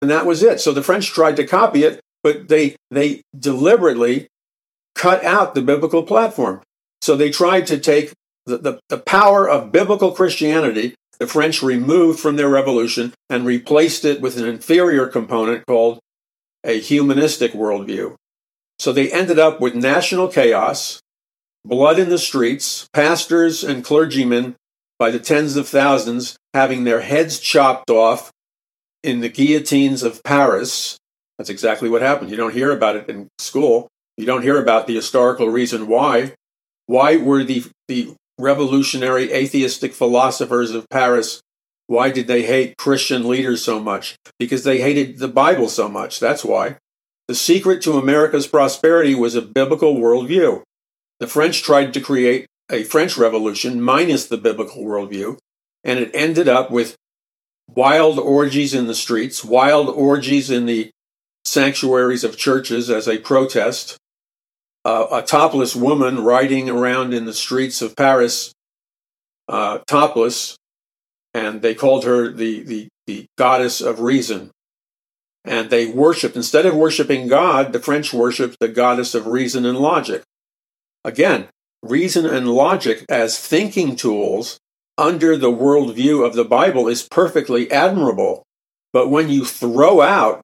and that was it. So the French tried to copy it, but they deliberately cut out the biblical platform. So they tried to take the power of biblical Christianity, the French removed from their revolution and replaced it with an inferior component called a humanistic worldview. So they ended up with national chaos, blood in the streets, pastors and clergymen by the tens of thousands having their heads chopped off in the guillotines of Paris. That's exactly what happened. You don't hear about it in school. You don't hear about the historical reason why. Why were the revolutionary atheistic philosophers of Paris, why did they hate Christian leaders so much? Because they hated the Bible so much. That's why. The secret to America's prosperity was a biblical worldview. The French tried to create a French Revolution minus the biblical worldview, and it ended up with wild orgies in the streets, wild orgies in the sanctuaries of churches as a protest, a topless woman riding around in the streets of Paris, topless, and they called her the goddess of reason. And they worshipped, instead of worshiping God, the French worshipped the goddess of reason and logic. Again, reason and logic as thinking tools under the worldview of the Bible is perfectly admirable. But when you throw out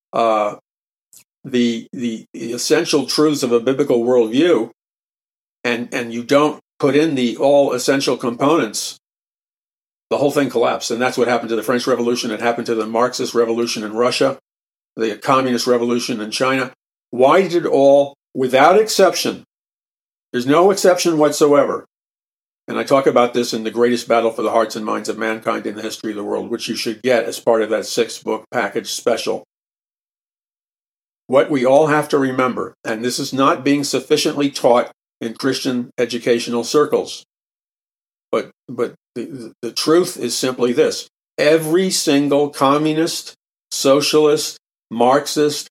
the essential truths of a biblical worldview and you don't put in the all essential components, the whole thing collapsed. And that's what happened to the French Revolution. It happened to the Marxist Revolution in Russia, the Communist Revolution in China. Why did it all, without exception, there's no exception whatsoever, and I talk about this in The Greatest Battle for the Hearts and Minds of Mankind in the History of the World, which you should get as part of that 6-book package special. What we all have to remember, and this is not being sufficiently taught in Christian educational circles, but the truth is simply this. Every single communist, socialist, Marxist,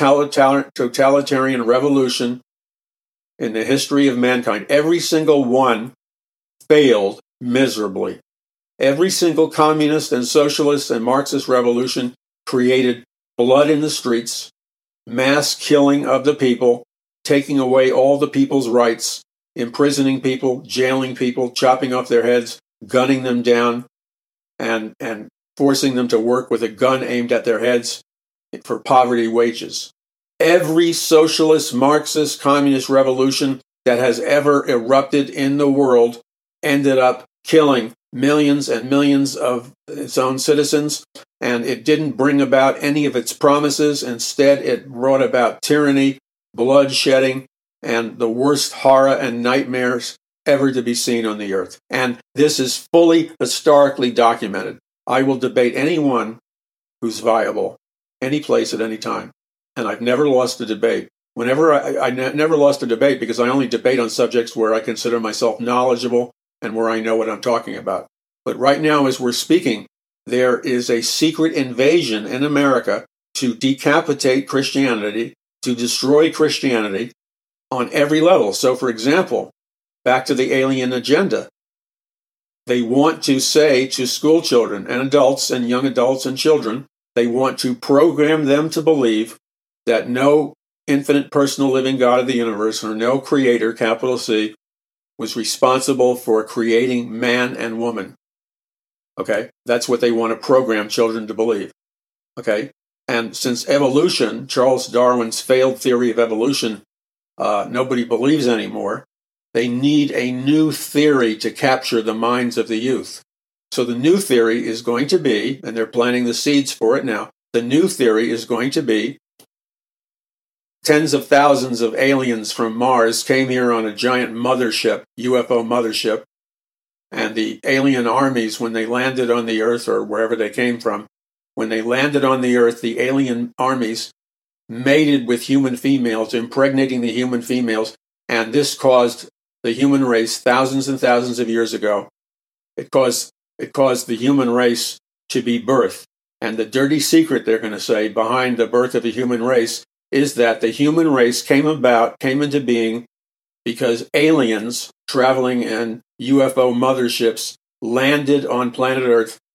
totalitarian revolution in the history of mankind, every single one failed miserably. Every single communist and socialist and Marxist revolution created blood in the streets, mass killing of the people, taking away all the people's rights, imprisoning people, jailing people, chopping off their heads, gunning them down, and forcing them to work with a gun aimed at their heads for poverty wages. Every socialist, Marxist, communist revolution that has ever erupted in the world ended up killing millions and millions of its own citizens, and it didn't bring about any of its promises. Instead, it brought about tyranny, bloodshedding, and the worst horror and nightmares ever to be seen on the earth. And this is fully historically documented. I will debate anyone who's viable, any place at any time. And I've never lost a debate. Whenever I never lost a debate because I only debate on subjects where I consider myself knowledgeable and where I know what I'm talking about. But right now, as we're speaking, there is a secret invasion in America to decapitate Christianity, to destroy Christianity on every level. So, for example, back to the alien agenda. They want to say to school children and adults and young adults and children, they want to program them to believe that no infinite personal living God of the universe or no creator, capital C, was responsible for creating man and woman. Okay? That's what they want to program children to believe. Okay? And since evolution, Charles Darwin's failed theory of evolution, nobody believes anymore, they need a new theory to capture the minds of the youth. So the new theory is going to be, and they're planting the seeds for it now, the new theory is going to be tens of thousands of aliens from Mars came here on a giant mothership, UFO mothership, and the alien armies, when they landed on the Earth or wherever they came from, when they landed on the Earth, the alien armies mated with human females, impregnating the human females, and this caused the human race thousands and thousands of years ago. It caused the human race to be birthed. And the dirty secret, they're going to say, behind the birth of the human race is that the human race came into being because aliens traveling in UFO motherships landed on planet Earth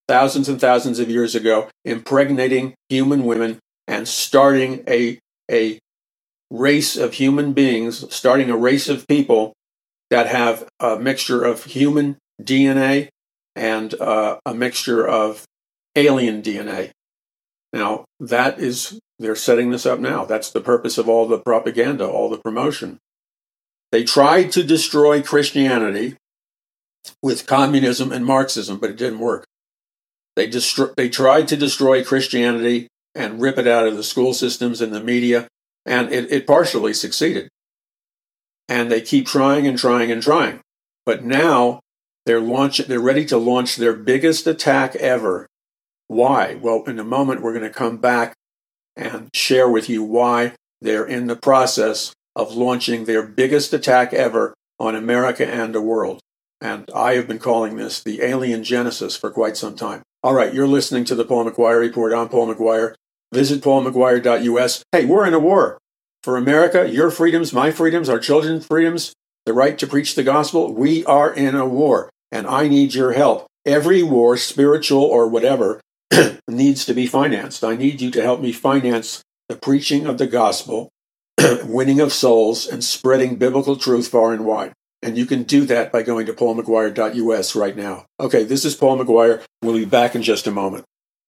thousands and thousands of years ago, impregnating human women and starting a race of human beings, starting a race of people that have a mixture of human DNA and a mixture of alien DNA. Now, they're setting this up now. That's the purpose of all the propaganda, all the promotion. They tried to destroy Christianity with communism and Marxism, but it didn't work. They tried to destroy Christianity and rip it out of the school systems and the media, and it partially succeeded. And they keep trying and trying and trying. But now they're ready to launch their biggest attack ever. Why? Well, in a moment, we're going to come back and share with you why they're in the process of launching their biggest attack ever on America and the world. And I have been calling this the alien genesis for quite some time. All right, you're listening to the Paul McGuire Report. I'm Paul McGuire. Visit paulmcguire.us. Hey, we're in a war. For America, your freedoms, my freedoms, our children's freedoms, the right to preach the gospel, we are in a war. And I need your help. Every war, spiritual or whatever, needs to be financed. I need you to help me finance the preaching of the gospel, winning of souls, and spreading biblical truth far and wide. And you can do that by going to paulmcguire.us right now. Okay, this is Paul McGuire. We'll be back in just a moment.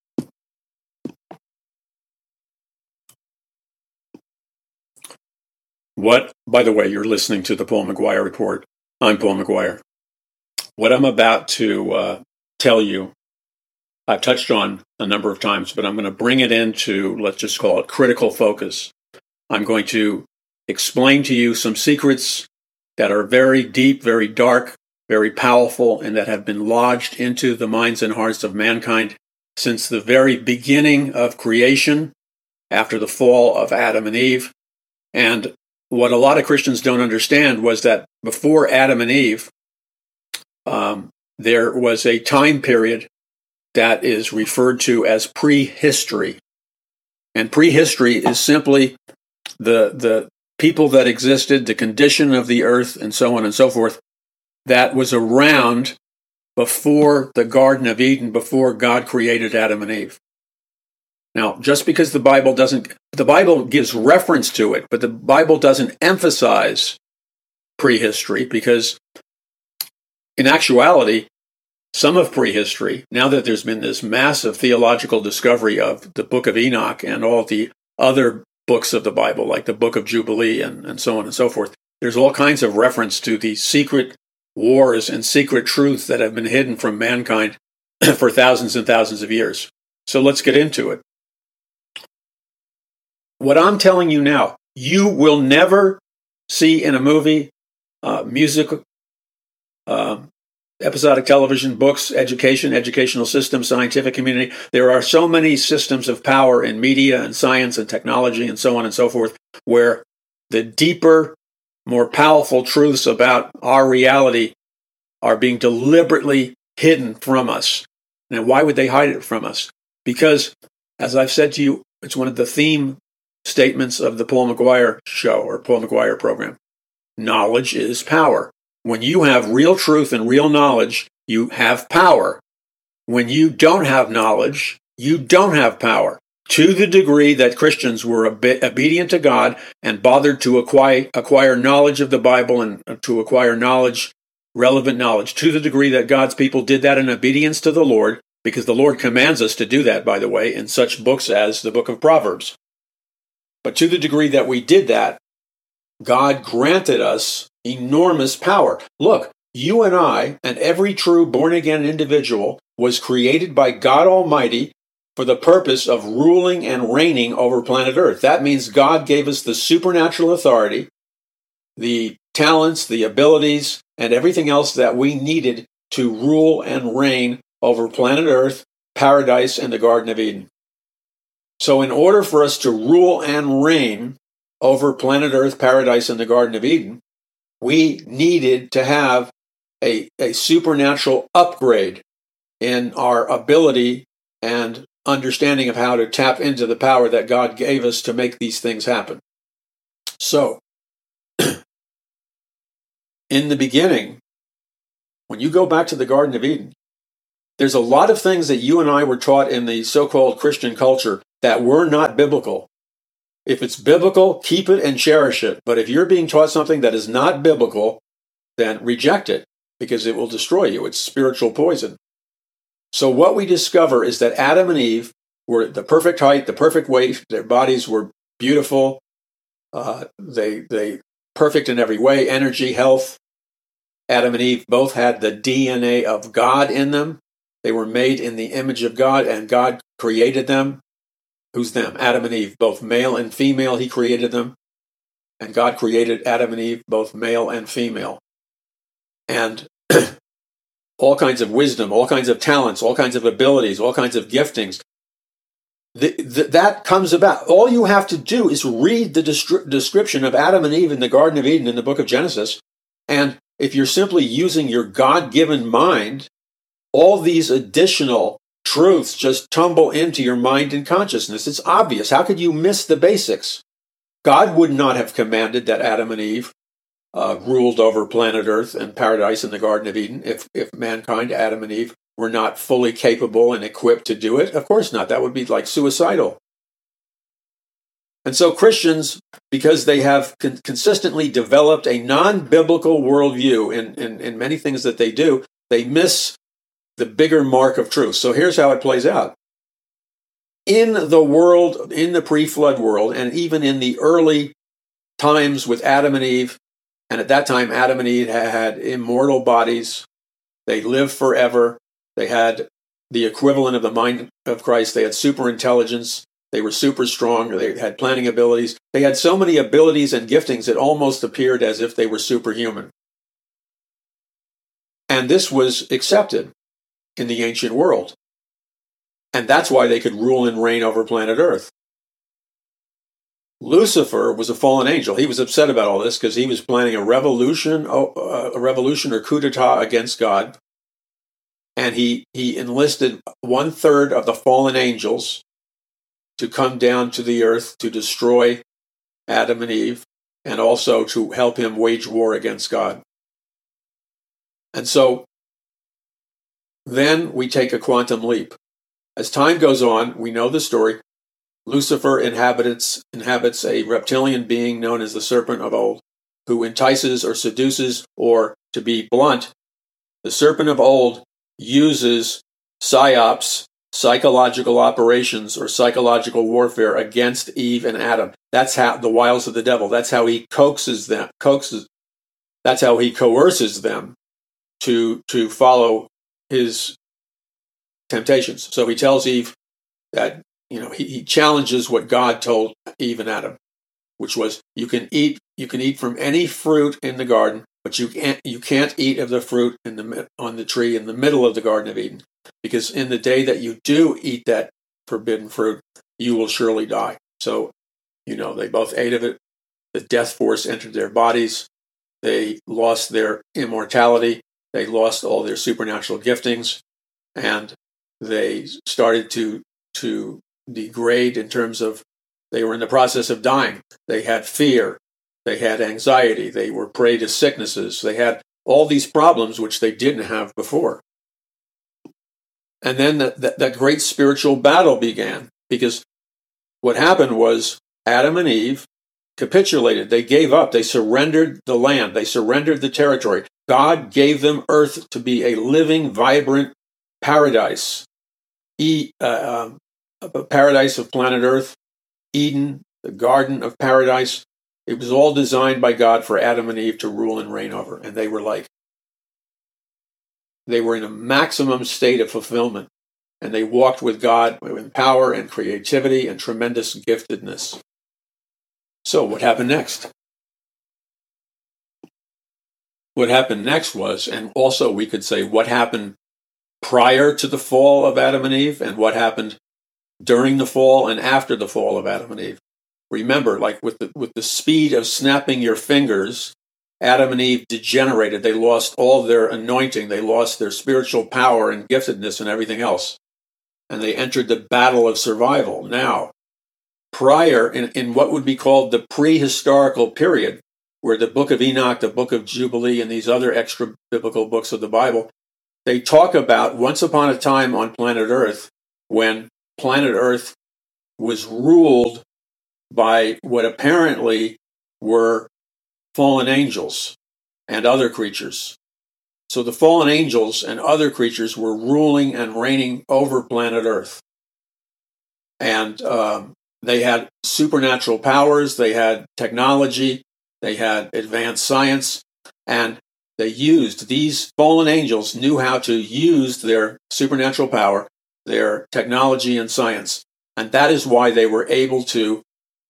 By the way, you're listening to the Paul McGuire Report. I'm Paul McGuire. What I'm about to tell you, I've touched on a number of times, but I'm going to bring it into, let's just call it critical focus. I'm going to explain to you some secrets that are very deep, very dark, very powerful, and that have been lodged into the minds and hearts of mankind since the very beginning of creation, after the fall of Adam and Eve. And what a lot of Christians don't understand was that before Adam and Eve, there was a time period that is referred to as prehistory. And prehistory is simply the people that existed, the condition of the earth, and so on and so forth, that was around before the Garden of Eden, before God created Adam and Eve. Now, just because the Bible gives reference to it, but the Bible doesn't emphasize prehistory, because in actuality, some of prehistory, now that there's been this massive theological discovery of the Book of Enoch and all the other books of the Bible, like the Book of Jubilee and so on and so forth, there's all kinds of reference to the secret wars and secret truths that have been hidden from mankind for thousands and thousands of years. So let's get into it. What I'm telling you now, you will never see in a movie, music, episodic television, books, educational systems, scientific community. There are so many systems of power in media and science and technology and so on and so forth, where the deeper, more powerful truths about our reality are being deliberately hidden from us. Now, why would they hide it from us? Because, as I've said to you, it's one of the theme statements of the Paul McGuire show or Paul McGuire program. Knowledge is power. When you have real truth and real knowledge, you have power. When you don't have knowledge, you don't have power. To the degree that Christians were obedient to God and bothered to acquire knowledge of the Bible and to acquire knowledge, relevant knowledge, to the degree that God's people did that in obedience to the Lord, because the Lord commands us to do that, by the way, in such books as the book of Proverbs. But to the degree that we did that, God granted us enormous power. Look, you and I, and every true born-again individual, was created by God Almighty for the purpose of ruling and reigning over planet Earth. That means God gave us the supernatural authority, the talents, the abilities, and everything else that we needed to rule and reign over planet Earth, paradise, and the Garden of Eden. So in order for us to rule and reign over planet Earth, paradise, and the Garden of Eden, we needed to have a supernatural upgrade in our ability and understanding of how to tap into the power that God gave us to make these things happen. So, in the beginning, when you go back to the Garden of Eden, there's a lot of things that you and I were taught in the so-called Christian culture that were not biblical. If it's biblical, keep it and cherish it. But if you're being taught something that is not biblical, then reject it, because it will destroy you. It's spiritual poison. So what we discover is that Adam and Eve were the perfect height, the perfect weight. Their bodies were beautiful. They perfect in every way, energy, health. Adam and Eve both had the DNA of God in them. They were made in the image of God, and God created them. Who's them? Adam and Eve, both male and female, he created them. And God created Adam and Eve, both male and female. And all kinds of wisdom, all kinds of talents, all kinds of abilities, all kinds of giftings. That comes about. All you have to do is read the description of Adam and Eve in the Garden of Eden in the book of Genesis. And if you're simply using your God-given mind, all these additional truths just tumble into your mind and consciousness. It's obvious. How could you miss the basics? God would not have commanded that Adam and Eve ruled over planet Earth and paradise in the Garden of Eden if mankind, Adam and Eve, were not fully capable and equipped to do it. Of course not. That would be like suicidal. And so Christians, because they have consistently developed a non-biblical worldview in many things that they do, they miss the bigger mark of truth. So here's how it plays out. In the world, in the pre-flood world, and even in the early times with Adam and Eve, and at that time Adam and Eve had immortal bodies. They lived forever. They had the equivalent of the mind of Christ. They had super intelligence. They were super strong. They had planning abilities. They had so many abilities and giftings it almost appeared as if they were superhuman. And this was accepted in the ancient world. And that's why they could rule and reign over planet Earth. Lucifer was a fallen angel. He was upset about all this because he was planning a revolution or coup d'etat against God. And he enlisted 1/3 of the fallen angels to come down to the earth to destroy Adam and Eve, and also to help him wage war against God. And so then we take a quantum leap. As time goes on, we know the story. Lucifer inhabits a reptilian being known as the serpent of old, who entices or seduces, or to be blunt, the serpent of old uses psyops, psychological operations, or psychological warfare against Eve and Adam. That's how the wiles of the devil. That's how he coaxes them. That's how he coerces them to follow his temptations. So he tells Eve that, he challenges what God told Eve and Adam, which was, you can eat from any fruit in the garden, but you can't eat of the fruit on the tree in the middle of the Garden of Eden, because in the day that you do eat that forbidden fruit, you will surely die. So, they both ate of it. The death force entered their bodies. They lost their immortality. They lost all their supernatural giftings, and they started to degrade in terms of, they were in the process of dying. They had fear. They had anxiety. They were prey to sicknesses. They had all these problems which they didn't have before. And then that great spiritual battle began, because what happened was Adam and Eve capitulated. They gave up. They surrendered the land. They surrendered the territory. God gave them earth to be a living, vibrant paradise. A paradise of planet Earth, Eden, the Garden of Paradise. It was all designed by God for Adam and Eve to rule and reign over. And they were in a maximum state of fulfillment. And they walked with God in power and creativity and tremendous giftedness. So what happened next? What happened next was, and also we could say what happened prior to the fall of Adam and Eve, and what happened during the fall and after the fall of Adam and Eve. Remember, like with the speed of snapping your fingers, Adam and Eve degenerated. They lost all their anointing. They lost their spiritual power and giftedness and everything else. And they entered the battle of survival. Now, prior, in what would be called the prehistorical period, where the book of Enoch, the book of Jubilee, and these other extra biblical books of the Bible, they talk about once upon a time on planet Earth when planet Earth was ruled by what apparently were fallen angels and other creatures. So the fallen angels and other creatures were ruling and reigning over planet Earth. And they had supernatural powers, they had technology, they had advanced science, and these fallen angels knew how to use their supernatural power, their technology and science. And that is why they were able to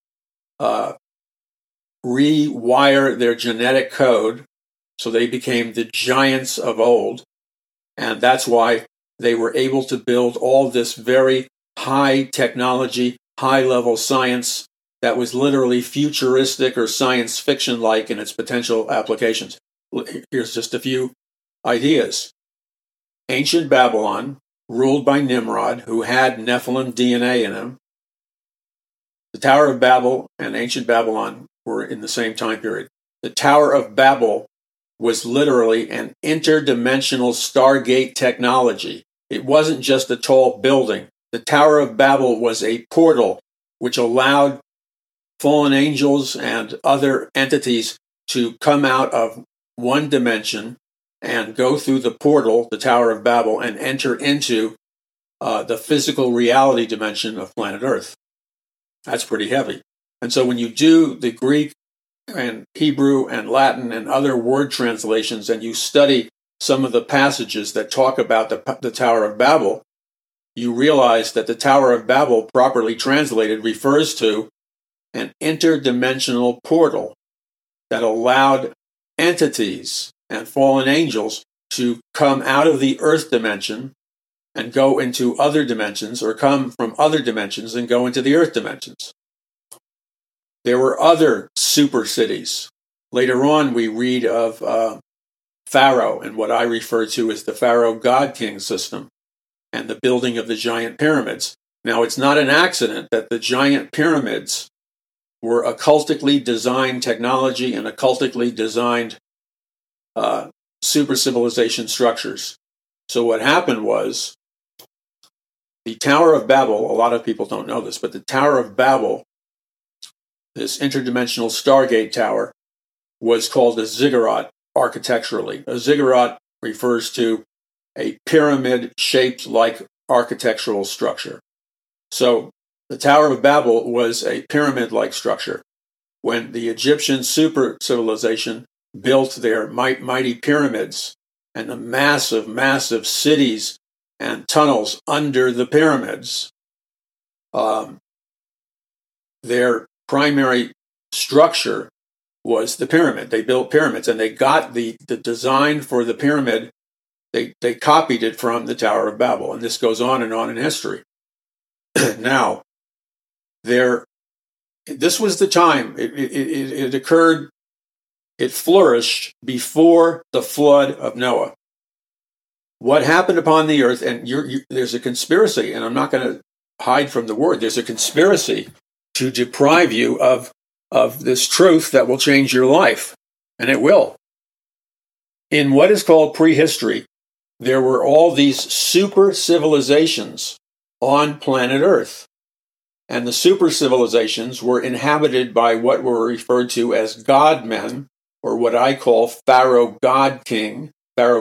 rewire their genetic code so they became the giants of old. And that's why they were able to build all this very high technology, high level science that was literally futuristic or science fiction like in its potential applications. Here's just a few ideas. Ancient Babylon, ruled by Nimrod, who had Nephilim DNA in him. The Tower of Babel and ancient Babylon were in the same time period. The Tower of Babel was literally an interdimensional Stargate technology. It wasn't just a tall building. The Tower of Babel was a portal which allowed fallen angels and other entities to come out of one dimension and go through the portal, the Tower of Babel, and enter into the physical reality dimension of planet Earth. That's pretty heavy. And so when you do the Greek and Hebrew and Latin and other word translations and you study some of the passages that talk about the Tower of Babel, you realize that the Tower of Babel, properly translated, refers to an interdimensional portal that allowed entities and fallen angels to come out of the earth dimension and go into other dimensions, or come from other dimensions and go into the earth dimensions. There were other super cities. Later on, we read of Pharaoh and what I refer to as the Pharaoh God King system and the building of the giant pyramids. Now, it's not an accident that the giant pyramids were occultically designed technology and occultically designed super civilization structures. So what happened was the Tower of Babel, a lot of people don't know this, but the Tower of Babel, this interdimensional Stargate tower, was called a ziggurat architecturally. A ziggurat refers to a pyramid-shaped like architectural structure. So the Tower of Babel was a pyramid-like structure. When the Egyptian super civilization built their mighty pyramids and the massive cities and tunnels under the pyramids, their primary structure was the pyramid. They built pyramids, and they got the design for the pyramid. They copied it from the Tower of Babel, and this goes on in history. Now, this was the time. It occurred. It flourished before the flood of Noah. What happened upon the earth, and there's a conspiracy, and I'm not going to hide from the word. There's a conspiracy to deprive you of this truth that will change your life, and it will. In what is called prehistory, there were all these super civilizations on planet Earth. And the super civilizations were inhabited by what were referred to as God-men, or what I call Pharaoh God Kings,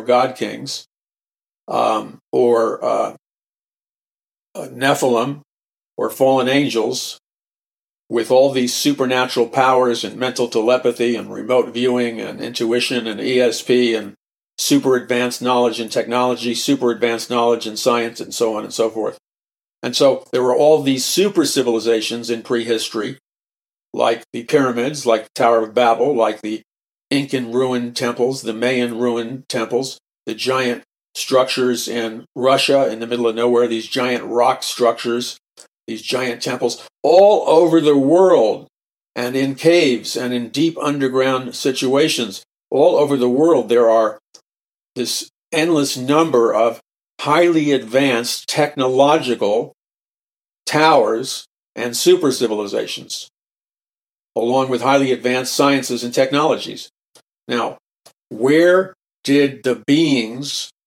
or Nephilim, or fallen angels, with all these supernatural powers and mental telepathy and remote viewing and intuition and ESP and super advanced knowledge and technology, super advanced knowledge and science, and so on and so forth. And so there were all these super civilizations in prehistory, like the pyramids, like the Tower of Babel, like the Incan ruined temples, the Mayan ruined temples, the giant structures in Russia in the middle of nowhere, these giant rock structures, these giant temples, all over the world, and in caves and in deep underground situations. All over the world, there are this endless number of highly advanced technological towers and super civilizations, along with highly advanced sciences and technologies. Now, where did the beings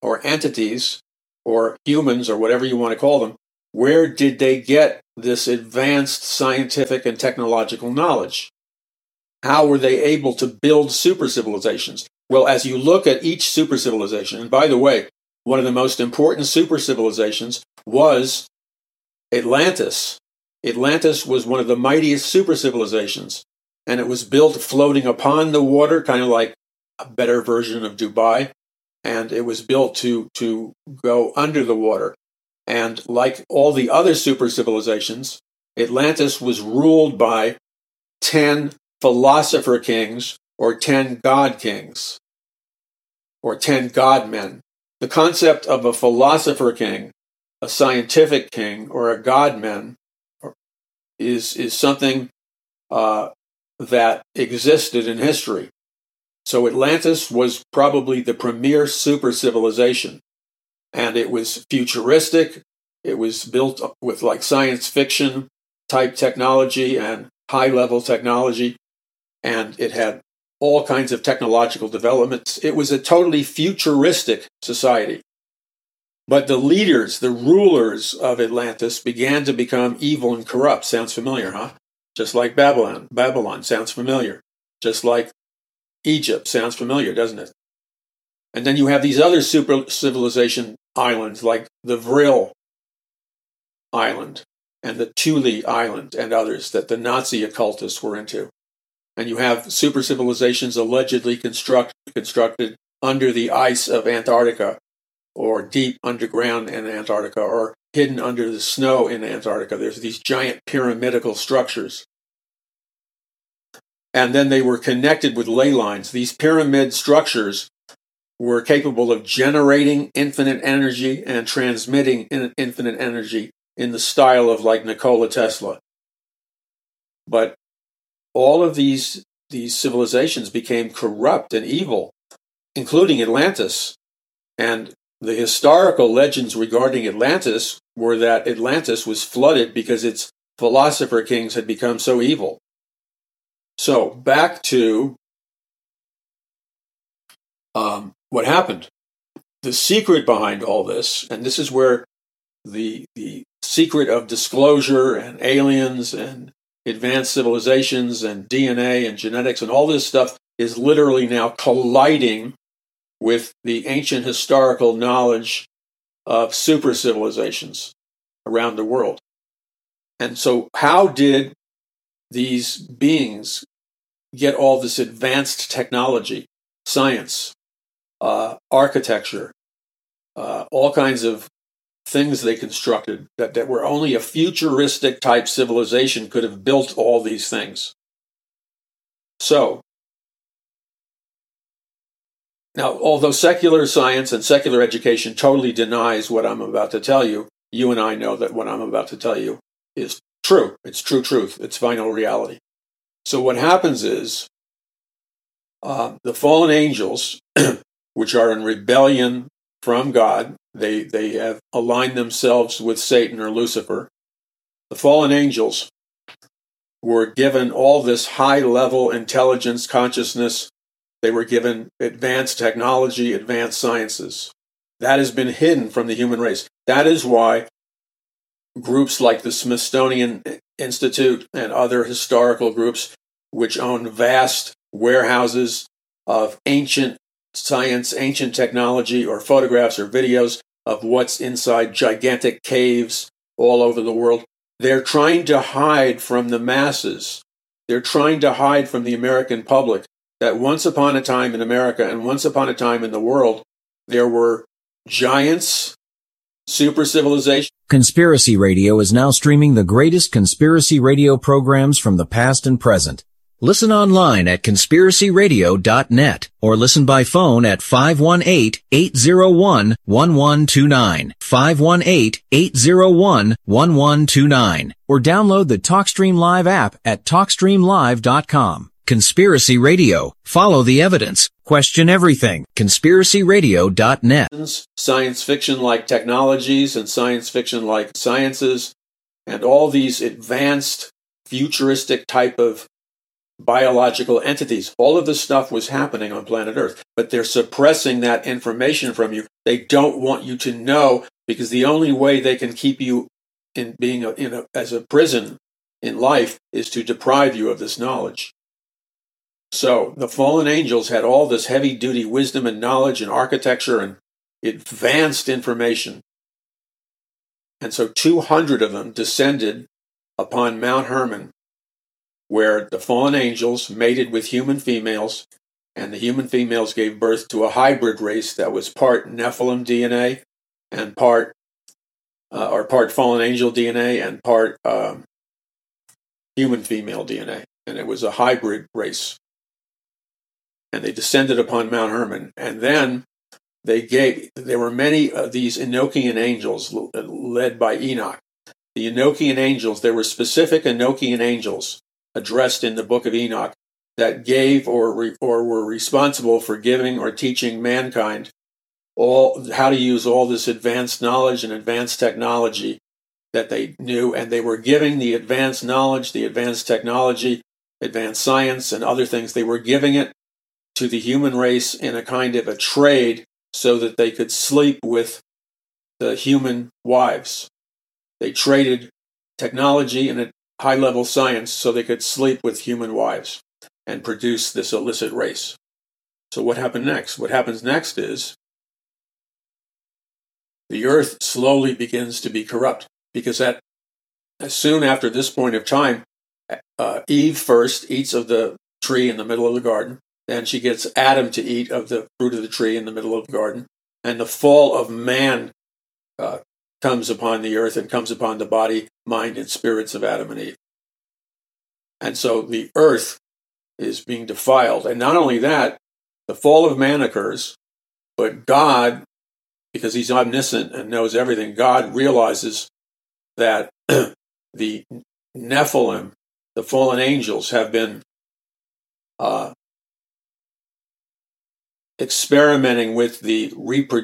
or entities or humans or whatever you want to call them, where did they get this advanced scientific and technological knowledge? How were they able to build super civilizations? Well, as you look at each super civilization, and by the way, one of the most important super civilizations was Atlantis. Atlantis was one of the mightiest super civilizations, and it was built floating upon the water, kind of like a better version of Dubai, and it was built to go under the water. And like all the other super civilizations, Atlantis was ruled by 10 philosopher kings or 10 god kings or 10 god men. The concept of a philosopher king, a scientific king, or a god man is something that existed in history. So Atlantis was probably the premier super civilization, and it was futuristic. It was built with like science fiction type technology and high level technology, and it had all kinds of technological developments. It was a totally futuristic society. But the leaders, the rulers of Atlantis began to become evil and corrupt. Sounds familiar, huh? Just like Babylon. Babylon sounds familiar. Just like Egypt sounds familiar, doesn't it? And then you have these other super civilization islands like the Vril Island and the Thule Island and others that the Nazi occultists were into. And you have super civilizations allegedly constructed under the ice of Antarctica, or deep underground in Antarctica, or hidden under the snow in Antarctica. There's these giant pyramidal structures. And then they were connected with ley lines. These pyramid structures were capable of generating infinite energy and transmitting infinite energy in the style of like Nikola Tesla. But all of these civilizations became corrupt and evil, including Atlantis. And the historical legends regarding Atlantis were that Atlantis was flooded because its philosopher kings had become so evil. So back to what happened. The secret behind all this, and this is where the secret of disclosure and aliens and advanced civilizations and DNA and genetics and all this stuff is literally now colliding with the ancient historical knowledge of super civilizations around the world. And so how did these beings get all this advanced technology, science, architecture, all kinds of things they constructed that were only a futuristic type civilization could have built all these things? So, now, although secular science and secular education totally denies what I'm about to tell you, you and I know that what I'm about to tell you is true. It's true truth. It's final reality. So what happens is the fallen angels, which are in rebellion from God, they have aligned themselves with Satan or Lucifer. The fallen angels were given all this high-level intelligence, consciousness. They were given advanced technology, advanced sciences. That has been hidden from the human race. That is why groups like the Smithsonian Institute and other historical groups, which own vast warehouses of ancient science, ancient technology, or photographs or videos of what's inside gigantic caves all over the world, they're trying to hide from the masses. They're trying to hide from the American public that once upon a time in America and once upon a time in the world, there were giants, super civilizations. Conspiracy Radio is now streaming the greatest conspiracy radio programs from the past and present. Listen online at conspiracyradio.net or listen by phone at 518-801-1129, 518-801-1129, or download the TalkStream Live app at TalkStreamLive.com. Conspiracy Radio. Follow the evidence. Question everything. ConspiracyRadio.net. Science fiction-like technologies and science fiction-like sciences and all these advanced futuristic type of biological entities. All of this stuff was happening on planet Earth, but they're suppressing that information from you. They don't want you to know, because the only way they can keep you in being as a prison in life is to deprive you of this knowledge. So the fallen angels had all this heavy-duty wisdom and knowledge and architecture and advanced information. And so 200 of them descended upon Mount Hermon, where the fallen angels mated with human females, and the human females gave birth to a hybrid race that was part Nephilim DNA and part fallen angel DNA and part human female DNA. And it was a hybrid race. And they descended upon Mount Hermon. And then there were many of these Enochian angels led by Enoch. The Enochian angels, there were specific Enochian angels addressed in the book of Enoch that gave or were responsible for giving or teaching mankind how to use all this advanced knowledge and advanced technology that they knew. And they were giving the advanced knowledge, the advanced technology, advanced science, and other things. They were giving it to the human race in a kind of a trade so that they could sleep with the human wives. They traded technology and a high-level science so they could sleep with human wives and produce this illicit race. So what happened next? What happens next is the earth slowly begins to be corrupt, because as soon after this point of time, Eve first eats of the tree in the middle of the garden. Then she gets Adam to eat of the fruit of the tree in the middle of the garden. And the fall of man comes upon the earth and comes upon the body, mind, and spirits of Adam and Eve. And so the earth is being defiled. And not only that, the fall of man occurs, but God, because he's omniscient and knows everything, God realizes that the Nephilim, the fallen angels, have been experimenting with the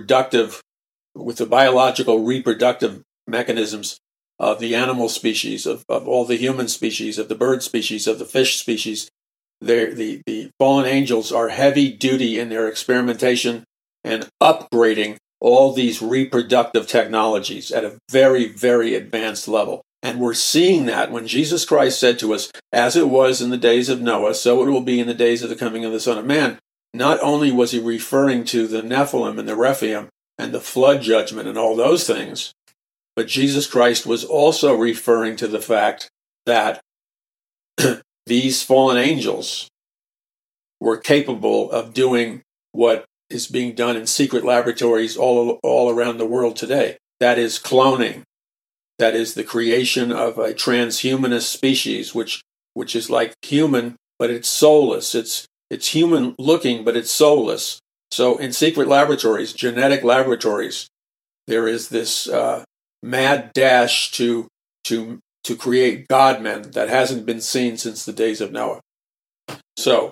biological reproductive mechanisms of the animal species, of all the human species, of the bird species, of the fish species. The fallen angels are heavy duty in their experimentation and upgrading all these reproductive technologies at a very, very advanced level. And we're seeing that when Jesus Christ said to us, as it was in the days of Noah, so it will be in the days of the coming of the Son of Man. Not only was he referring to the Nephilim and the Rephaim and the flood judgment and all those things, but Jesus Christ was also referring to the fact that these fallen angels were capable of doing what is being done in secret laboratories all around the world today. That is cloning. That is the creation of a transhumanist species, which is like human, but it's soulless. It's human looking, but it's soulless. So in secret laboratories, genetic laboratories, there is this mad dash to create God-men that hasn't been seen since the days of Noah. So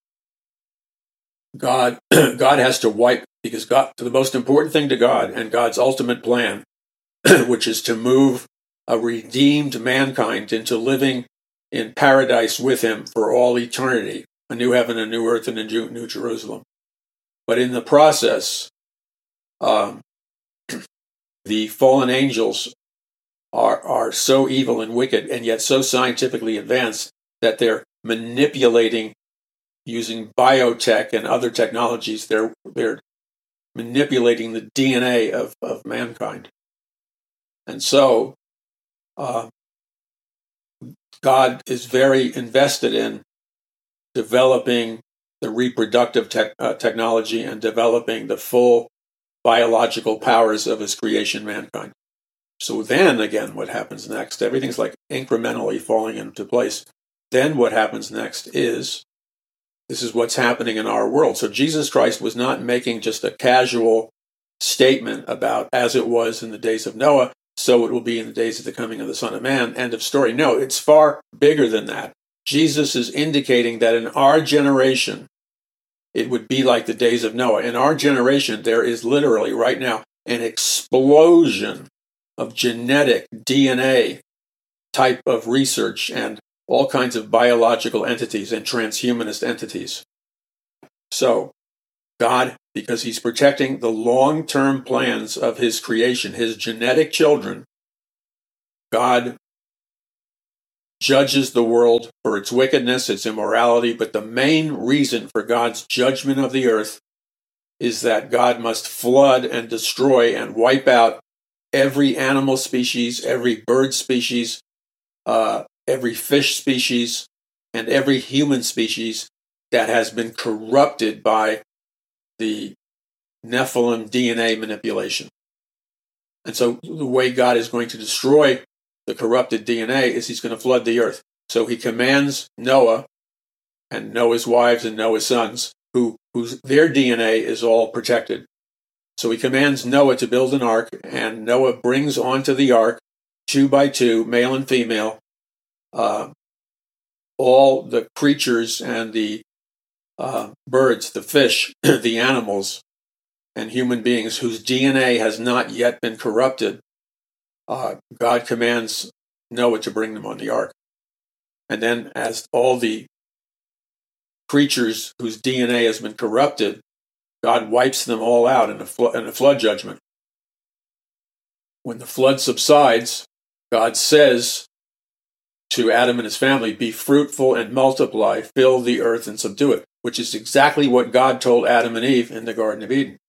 God has to wipe, because the most important thing to God and God's ultimate plan, which is to move a redeemed mankind into living in paradise with him for all eternity, a new heaven, a new earth, and a new Jerusalem. But in the process, the fallen angels are so evil and wicked, and yet so scientifically advanced that they're manipulating, using biotech and other technologies. They're manipulating the DNA of mankind. And so God is very invested in developing the reproductive technology and developing the full biological powers of his creation, mankind. So then, again, what happens next? Everything's like incrementally falling into place. Then what happens next is, this is what's happening in our world. So Jesus Christ was not making just a casual statement about as it was in the days of Noah, so it will be in the days of the coming of the Son of Man, end of story. No, it's far bigger than that. Jesus is indicating that in our generation, it would be like the days of Noah. In our generation, there is literally right now an explosion of genetic DNA type of research and all kinds of biological entities and transhumanist entities. So, God, because he's protecting the long-term plans of his creation, his genetic children, God judges the world for its wickedness, its immorality, but the main reason for God's judgment of the earth is that God must flood and destroy and wipe out every animal species, every bird species, every fish species, and every human species that has been corrupted by the Nephilim DNA manipulation. And so the way God is going to destroy the corrupted DNA is he's going to flood the earth. So he commands Noah and Noah's wives and Noah's sons, whose their DNA is all protected. So he commands Noah to build an ark, and Noah brings onto the ark, 2 by 2, male and female, all the creatures and the birds, the fish, the animals, and human beings whose DNA has not yet been corrupted. God commands Noah to bring them on the ark. And then as all the creatures whose DNA has been corrupted, God wipes them all out in a flood judgment. When the flood subsides, God says to Adam and his family, "Be fruitful and multiply, fill the earth and subdue it," which is exactly what God told Adam and Eve in the Garden of Eden.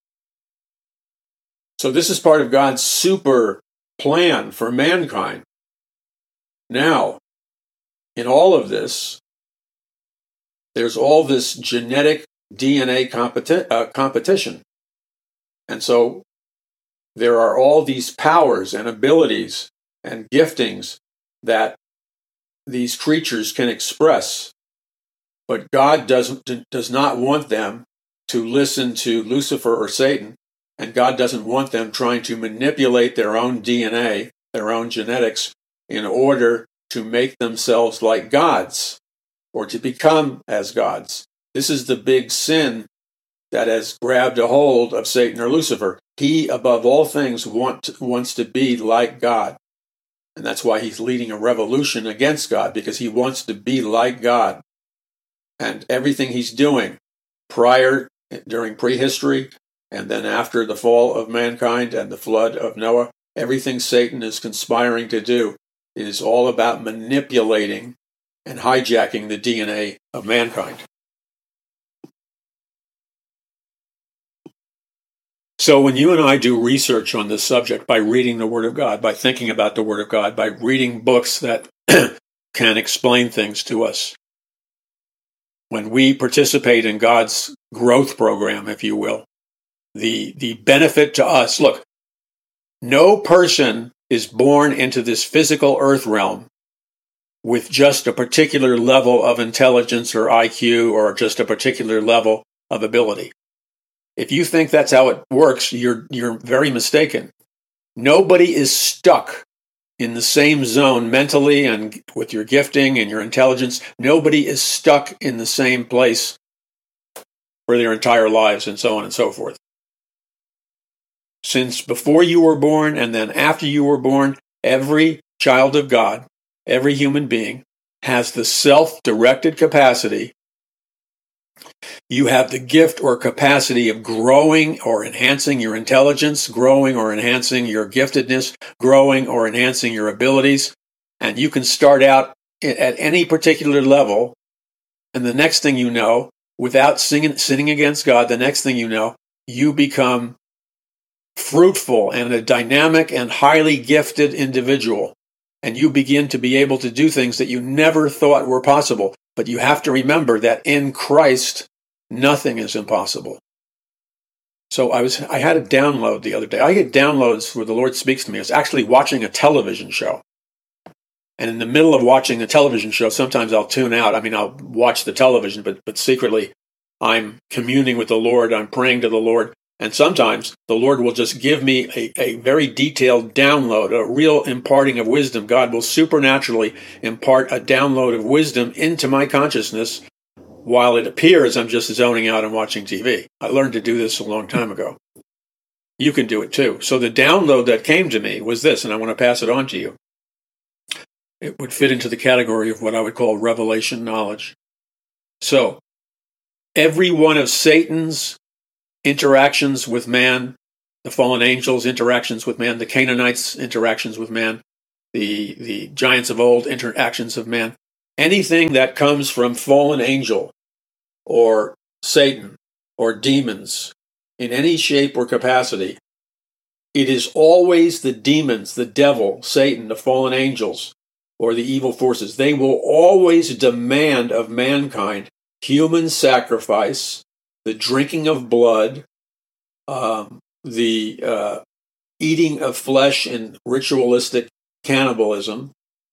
So this is part of God's super plan for mankind. Now, in all of this, there's all this genetic DNA competition. And so there are all these powers and abilities and giftings that these creatures can express. But God does not want them to listen to Lucifer or Satan, and God doesn't want them trying to manipulate their own DNA, their own genetics, in order to make themselves like gods or to become as gods. This is the big sin that has grabbed a hold of Satan or Lucifer. He, above all things, wants to be like God. And that's why he's leading a revolution against God, because he wants to be like God. And everything he's doing during prehistory, and then after the fall of mankind and the flood of Noah, everything Satan is conspiring to do is all about manipulating and hijacking the DNA of mankind. So when you and I do research on this subject by reading the Word of God, by thinking about the Word of God, by reading books that can explain things to us, when we participate in God's growth program, if you will, the benefit to us, look, no person is born into this physical earth realm with just a particular level of intelligence or IQ or just a particular level of ability. If you think that's how it works, you're very mistaken. Nobody is stuck in the same zone mentally and with your gifting and your intelligence. Nobody is stuck in the same place for their entire lives and so on and so forth. Since before you were born and then after you were born, every child of God, every human being has the self-directed capacity. You have the gift or capacity of growing or enhancing your intelligence, growing or enhancing your giftedness, growing or enhancing your abilities. And you can start out at any particular level. And the next thing you know, without sinning against God, the next thing you know, you become fruitful and a dynamic and highly gifted individual. And you begin to be able to do things that you never thought were possible. But you have to remember that in Christ, nothing is impossible. So I had a download the other day. I get downloads where the Lord speaks to me. I was actually watching a television show. And in the middle of watching a television show, sometimes I'll tune out. I mean, I'll watch the television, but secretly I'm communing with the Lord. I'm praying to the Lord. And sometimes the Lord will just give me a very detailed download, a real imparting of wisdom. God will supernaturally impart a download of wisdom into my consciousness while it appears I'm just zoning out and watching TV. I learned to do this a long time ago. You can do it too. So the download that came to me was this, and I want to pass it on to you. it would fit into the category of what I would call revelation knowledge. So, every one of Satan's interactions with man, the fallen angels' interactions with man, the Canaanites' interactions with man, the giants of old interactions of man, anything that comes from fallen angel or Satan or demons in any shape or capacity, it is always the demons, the devil, Satan, the fallen angels, or the evil forces. They will always demand of mankind human sacrifice, the drinking of blood, the eating of flesh in ritualistic cannibalism,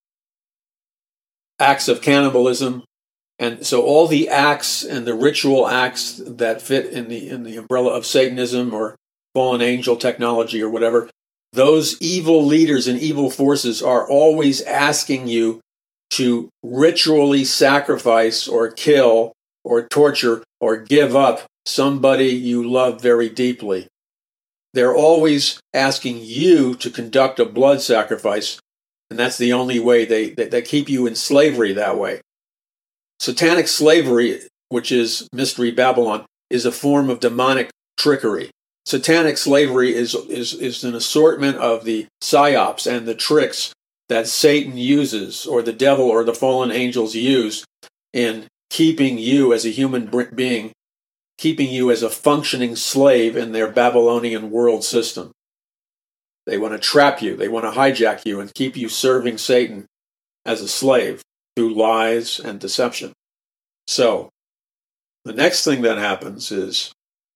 acts of cannibalism. And so all the acts and the ritual acts that fit in the umbrella of Satanism or fallen angel technology or whatever, those evil leaders and evil forces are always asking you to ritually sacrifice or kill or torture or give up somebody you love very deeply. They're always asking you to conduct a blood sacrifice, and that's the only way they keep you in slavery that way. Satanic slavery, which is Mystery Babylon, is a form of demonic trickery. Satanic slavery is an assortment of the psyops and the tricks that Satan uses, or the devil or the fallen angels use, in keeping you as a human being, keeping you as a functioning slave in their Babylonian world system. They want to trap you, they want to hijack you and keep you serving Satan as a slave through lies and deception. So, the next thing that happens is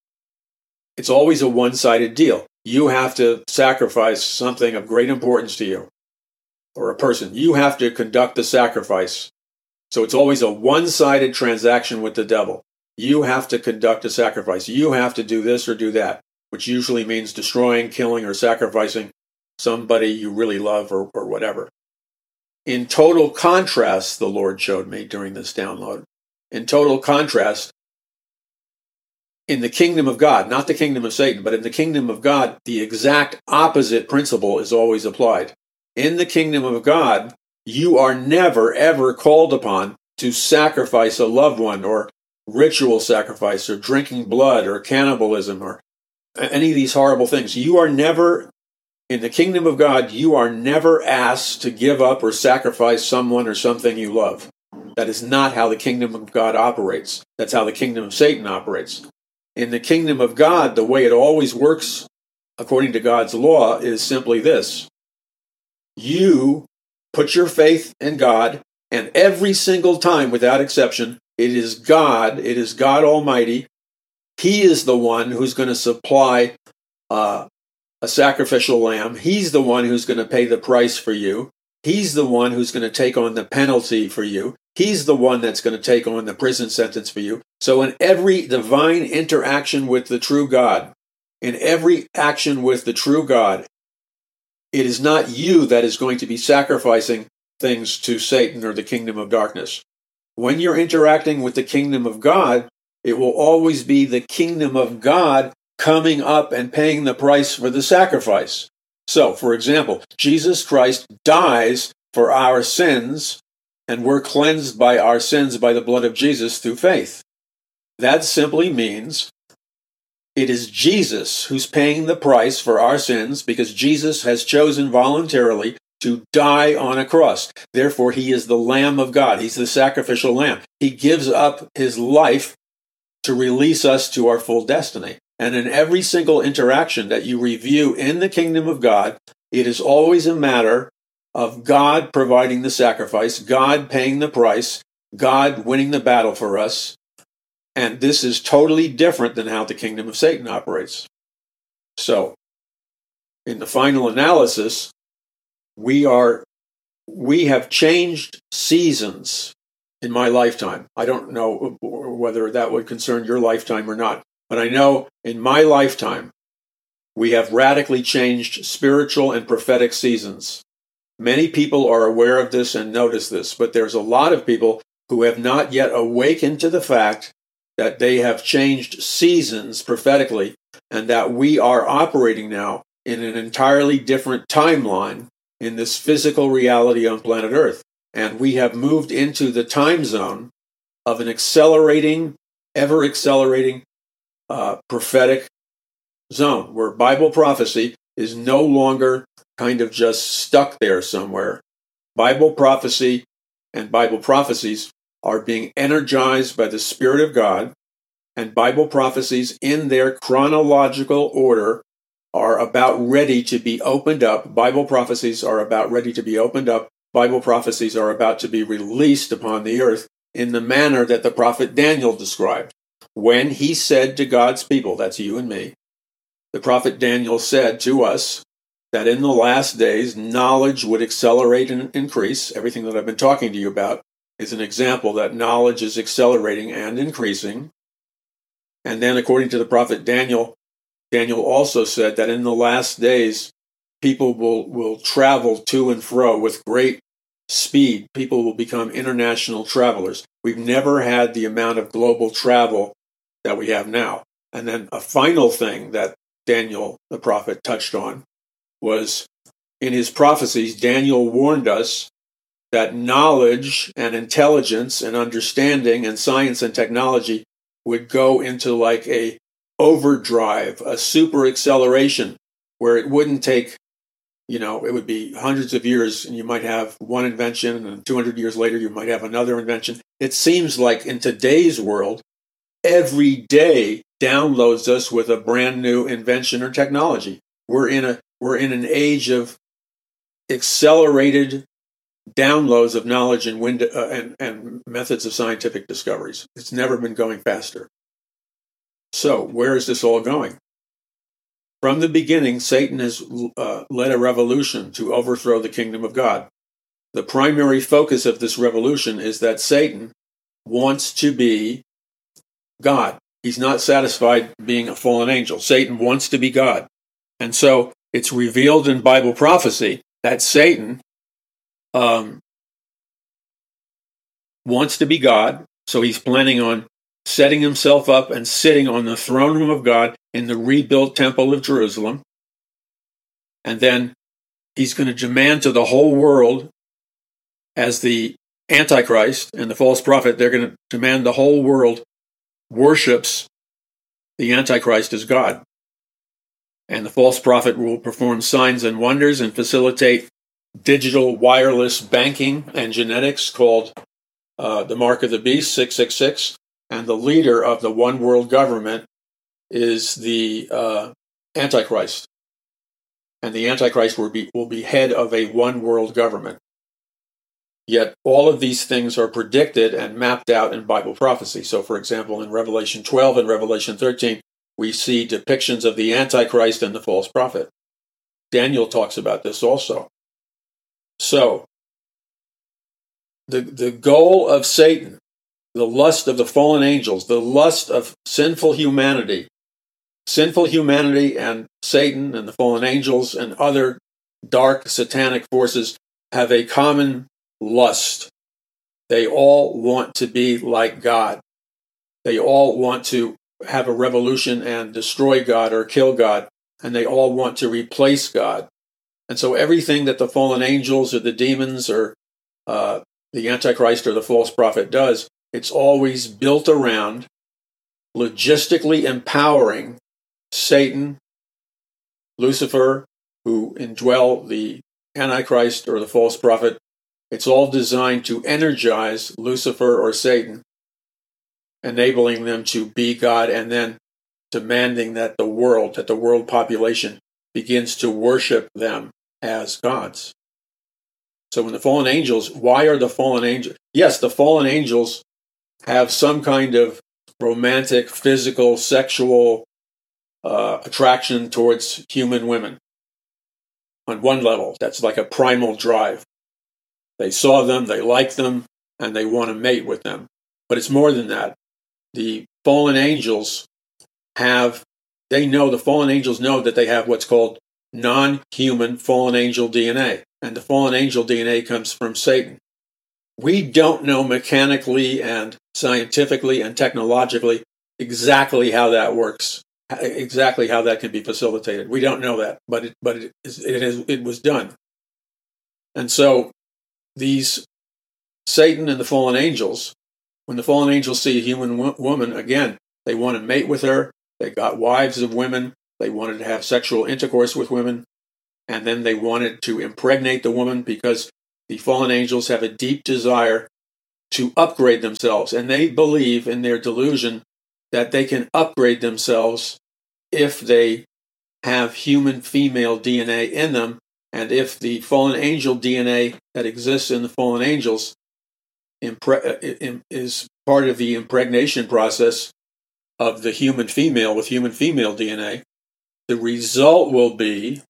it's always a one-sided deal. You have to sacrifice something of great importance to you, or a person. You have to conduct the sacrifice. So it's always a one-sided transaction with the devil. You have to conduct a sacrifice. You have to do this or do that, which usually means destroying, killing, or sacrificing somebody you really love or whatever. In total contrast, the Lord showed me during this download, in total contrast, in the kingdom of God, not the kingdom of Satan, but in the kingdom of God, the exact opposite principle is always applied. In the kingdom of God, you are never, ever called upon to sacrifice a loved one, or ritual sacrifice, or drinking blood, or cannibalism, or any of these horrible things. You are never, in the kingdom of God, you are never asked to give up or sacrifice someone or something you love. That is not how the kingdom of God operates. That's how the kingdom of Satan operates. In the kingdom of God, the way it always works, according to God's law, is simply this. You put your faith in God, and every single time, without exception, it is God Almighty. He is the one who's going to supply a sacrificial lamb. He's the one who's going to pay the price for you. He's the one who's going to take on the penalty for you. He's the one that's going to take on the prison sentence for you. So in every divine interaction with the true God, in every action with the true God, it is not you that is going to be sacrificing things to Satan or the kingdom of darkness. When you're interacting with the kingdom of God, it will always be the kingdom of God coming up and paying the price for the sacrifice. So, for example, Jesus Christ dies for our sins, and we're cleansed by our sins by the blood of Jesus through faith. That simply means it is Jesus who's paying the price for our sins, because Jesus has chosen voluntarily to die on a cross. Therefore, he is the Lamb of God. He's the sacrificial lamb. He gives up his life to release us to our full destiny. And in every single interaction that you review in the kingdom of God, it is always a matter of God providing the sacrifice, God paying the price, God winning the battle for us. And this is totally different than how the kingdom of Satan operates. So, in the final analysis, we have changed seasons in my lifetime. I don't know whether that would concern your lifetime or not, but I know in my lifetime, we have radically changed spiritual and prophetic seasons. Many people are aware of this and notice this, but there's a lot of people who have not yet awakened to the fact that they have changed seasons prophetically, and that we are operating now in an entirely different timeline in this physical reality on planet Earth. And we have moved into the time zone of an accelerating, ever accelerating prophetic zone where Bible prophecy is no longer kind of just stuck there somewhere. Bible prophecy and Bible prophecies are being energized by the Spirit of God, and Bible prophecies in their chronological order are about ready to be opened up. Bible prophecies are about ready to be opened up. Bible prophecies are about to be released upon the earth in the manner that the prophet Daniel described. When he said to God's people, that's you and me, the prophet Daniel said to us that in the last days, knowledge would accelerate and increase. Everything that I've been talking to you about is an example that knowledge is accelerating and increasing. And then according to the prophet Daniel, Daniel also said that in the last days, people will travel to and fro with great speed. People will become international travelers. We've never had the amount of global travel that we have now. And then a final thing that Daniel, the prophet, touched on was in his prophecies, Daniel warned us that knowledge and intelligence and understanding and science and technology would go into like a overdrive, a super acceleration, where it wouldn't take, it would be hundreds of years and you might have one invention, and 200 years later you might have another invention. It seems like in today's world, every day downloads us with a brand new invention or technology. We're in an age of accelerated downloads of knowledge and methods of scientific discoveries. It's never been going faster. So where is this all going? From the beginning, Satan has led a revolution to overthrow the kingdom of God. The primary focus of this revolution is that Satan wants to be God. He's not satisfied being a fallen angel. Satan wants to be God. And so it's revealed in Bible prophecy that Satan wants to be God. So he's planning on setting himself up and sitting on the throne room of God in the rebuilt temple of Jerusalem. And then he's going to demand to the whole world, as the Antichrist and the false prophet, they're going to demand the whole world worships the Antichrist as God. And the false prophet will perform signs and wonders and facilitate digital wireless banking and genetics called the Mark of the Beast, 666. And the leader of the one world government is the Antichrist. And the Antichrist will be head of a one world government. Yet all of these things are predicted and mapped out in Bible prophecy. So, for example, in Revelation 12 and Revelation 13, we see depictions of the Antichrist and the false prophet. Daniel talks about this also. So, the goal of Satan, the lust of the fallen angels, the lust of sinful humanity and Satan and the fallen angels and other dark satanic forces have a common lust. They all want to be like God. They all want to have a revolution and destroy God or kill God, and they all want to replace God. And so everything that the fallen angels or the demons or the Antichrist or the false prophet does, it's always built around logistically empowering Satan, Lucifer, who indwell the Antichrist or the false prophet. It's all designed to energize Lucifer or Satan, enabling them to be God, and then demanding that the world population begins to worship them as gods. So when the fallen angels, why are the fallen angels? Yes, the fallen angels have some kind of romantic, physical, sexual attraction towards human women. On one level, that's like a primal drive. They saw them, they like them, and they want to mate with them. But it's more than that. The fallen angels the fallen angels know that they have what's called non-human fallen angel DNA. And the fallen angel DNA comes from Satan. We don't know mechanically and scientifically and technologically exactly how that works, exactly how that can be facilitated. We don't know that, but it was done. And so these Satan and the fallen angels, when the fallen angels see a human woman, again, they want to mate with her. They got wives of women. They wanted to have sexual intercourse with women. And then they wanted to impregnate the woman because the fallen angels have a deep desire to upgrade themselves. And they believe in their delusion that they can upgrade themselves if they have human female DNA in them. And if the fallen angel DNA that exists in the fallen angels is part of the impregnation process of the human female with human female DNA, the result will be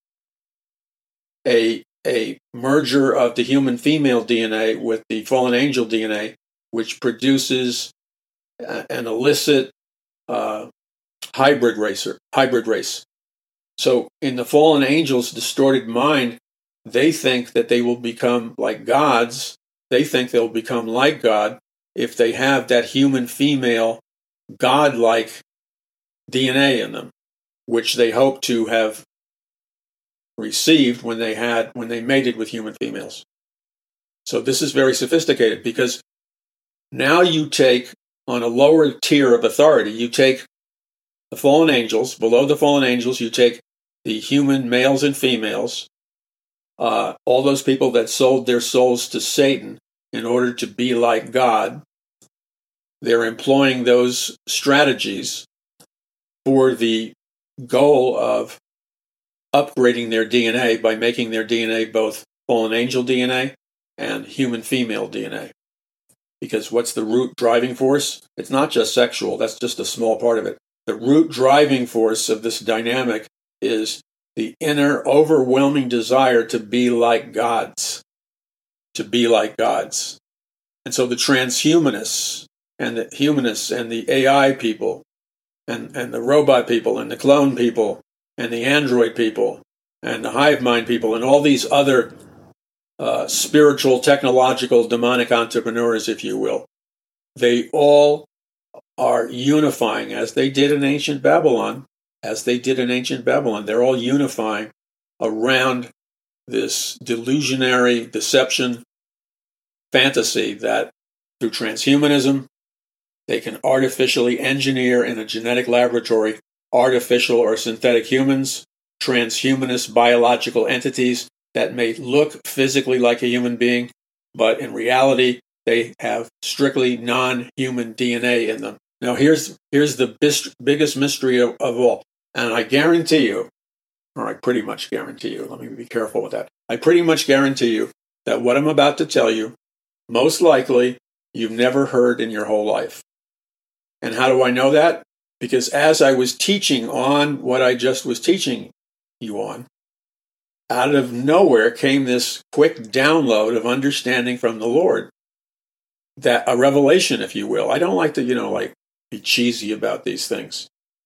a merger of the human female DNA with the fallen angel DNA, which produces an illicit hybrid race. So in the fallen angels' distorted mind, they think that they will become like gods. They think they'll become like God if they have that human female God-like DNA in them, which they hope to have received when they mated with human females. So this is very sophisticated, because now you take, on a lower tier of authority, you take the fallen angels. Below the fallen angels, you take the human males and females, all those people that sold their souls to Satan in order to be like God. They're employing those strategies for the goal of upgrading their DNA by making their DNA both fallen angel DNA and human female DNA. Because what's the root driving force? It's not just sexual. That's just a small part of it. The root driving force of this dynamic is the inner overwhelming desire to be like gods. To be like gods. And so the transhumanists and the humanists and the AI people and the robot people and the clone people and the android people and the hive mind people and all these other spiritual, technological, demonic entrepreneurs, if you will, they all are unifying, as they did in ancient Babylon. They're all unifying around this delusionary deception fantasy that through transhumanism, they can artificially engineer in a genetic laboratory artificial or synthetic humans, transhumanist biological entities that may look physically like a human being, but in reality, they have strictly non-human DNA in them. Now, here's the biggest mystery of all. And I guarantee you, or I pretty much guarantee you, let me be careful with that. I pretty much guarantee you that what I'm about to tell you, most likely, you've never heard in your whole life. And how do I know that? Because as I was teaching on what I just was teaching you on, out of nowhere came this quick download of understanding from the Lord, that a revelation, if you will. I don't like to, be cheesy about these things.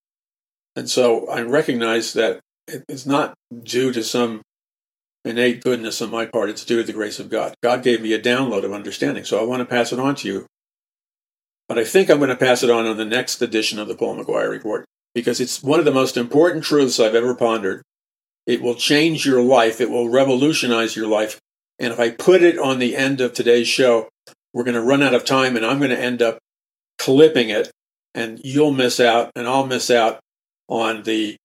And so I recognize that it's not due to some innate goodness on my part. It's due to the grace of God. God gave me a download of understanding, so I want to pass it on to you. But I think I'm going to pass it on the next edition of the Paul McGuire Report, because it's one of the most important truths I've ever pondered. It will change your life. It will revolutionize your life. And if I put it on the end of today's show, we're going to run out of time, and I'm going to end up clipping it, and you'll miss out, and I'll miss out on the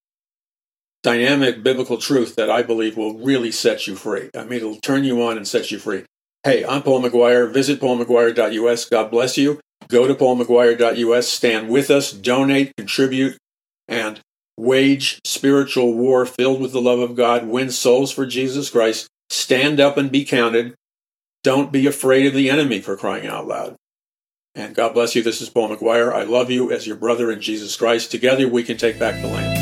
dynamic biblical truth that I believe will really set you free. I mean, it'll turn you on and set you free. Hey, I'm Paul McGuire. Visit paulmcguire.us. God bless you. Go to paulmcguire.us. Stand with us. Donate, contribute, and wage spiritual war filled with the love of God. Win souls for Jesus Christ. Stand up and be counted. Don't be afraid of the enemy, for crying out loud. And God bless you. This is Paul McGuire. I love you as your brother in Jesus Christ. Together we can take back the land.